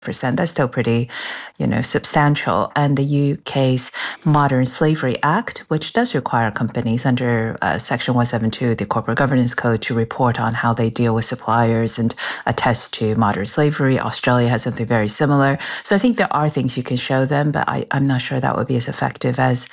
That's still pretty, substantial. And the UK's Modern Slavery Act, which does require companies under Section 172, the Corporate Governance Code, to report on how they deal with suppliers and attest to modern slavery. Australia has something very similar. So I think there are things you can show them, but I'm not sure that would be as effective as,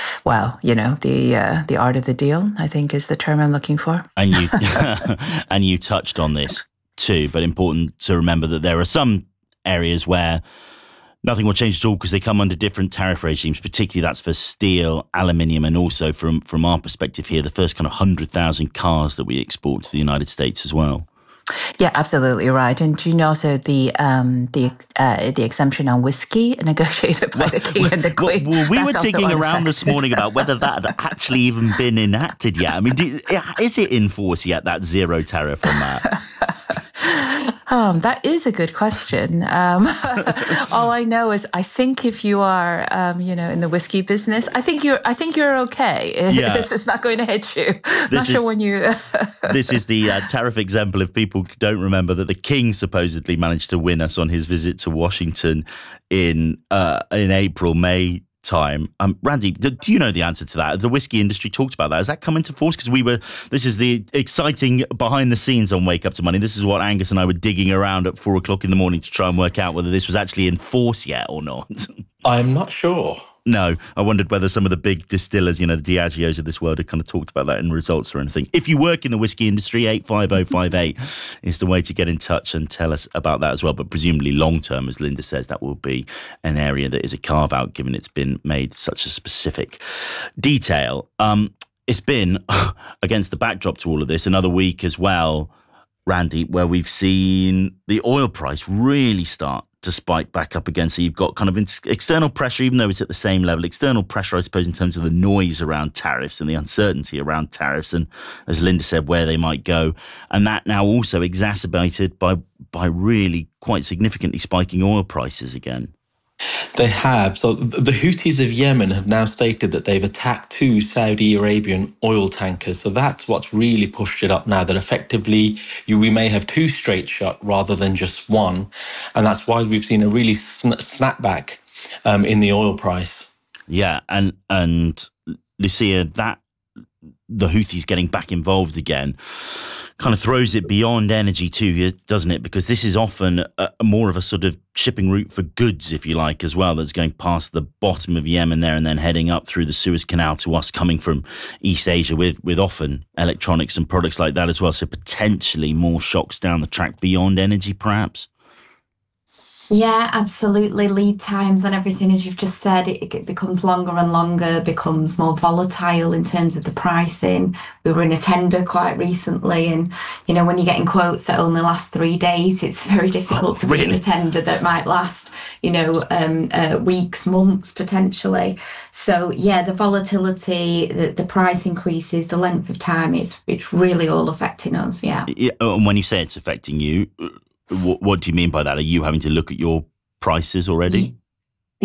the art of the deal, I think is the term I'm looking for. And you, and you touched on this too, but important to remember that there are some areas where nothing will change at all because they come under different tariff regimes, particularly that's for steel, aluminium, and also from our perspective here, the first kind of 100,000 cars that we export to the United States as well. Yeah, absolutely right. And do you know also the exemption on whiskey negotiated by the King and the Queen? Well, we were digging around this morning about whether that had actually even been enacted yet. I mean, is it in force yet, that zero tariff on that? That is a good question. All I know is I think if you are, in the whiskey business, I think you're okay. Yeah. This is not going to hit you. Sure when you. This is the tariff example. If people don't remember that the King supposedly managed to win us on his visit to Washington in April, May time. Randy, do you know the answer to that? The whiskey industry talked about that. Has that come into force? Because this is the exciting behind the scenes on Wake Up to Money. This is what Angus and I were digging around at 4:00 in the morning to try and work out whether this was actually in force yet or not. I'm not sure. No, I wondered whether some of the big distillers, the Diageos of this world, had kind of talked about that in results or anything. If you work in the whiskey industry, 85058 is the way to get in touch and tell us about that as well. But presumably long term, as Linda says, that will be an area that is a carve out, given it's been made such a specific detail. It's been, against the backdrop to all of this, another week as well, Randy, where we've seen the oil price really start to spike back up again. So you've got kind of external pressure, even though it's at the same level, external pressure, I suppose, in terms of the noise around tariffs and the uncertainty around tariffs and, as Linda said, where they might go. And that now also exacerbated by really quite significantly spiking oil prices again. They have. So the Houthis of Yemen have now stated that they've attacked 2 Saudi Arabian oil tankers. So that's what's really pushed it up now, that effectively we may have 2 straight shot rather than just one. And that's why we've seen a really snapback in the oil price. Yeah, and Lucia, that the Houthis getting back involved again kind of throws it beyond energy too, doesn't it? Because this is often more of a sort of shipping route for goods, if you like, as well, that's going past the bottom of Yemen there and then heading up through the Suez Canal to us, coming from East Asia with often electronics and products like that as well. So potentially more shocks down the track beyond energy, perhaps. Yeah, absolutely. Lead times and everything, as you've just said, it becomes longer and longer, becomes more volatile in terms of the pricing. We were in a tender quite recently, and, when you're getting quotes that only last 3 days, it's very difficult to be in a tender that might last, weeks, months, potentially. So, yeah, the volatility, the price increases, the length of time, it's really all affecting us, yeah. And when you say it's affecting you, what do you mean by that? Are you having to look at your prices already?